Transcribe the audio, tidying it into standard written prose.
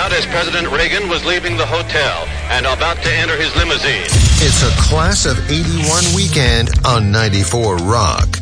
out as President Reagan was leaving the hotel and about to enter his limousine. It's a Class of 81 weekend on 94 Rock.